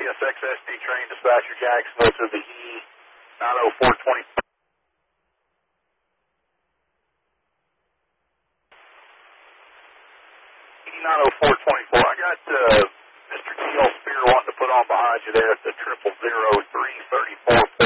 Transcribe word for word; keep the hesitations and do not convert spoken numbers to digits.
S X S D train dispatcher Jacksonville to the E nine oh four twenty-four. E nine oh four twenty-four. I got uh, Mister T L Spear wanting to put on behind you there at the triple zero three thirty-four.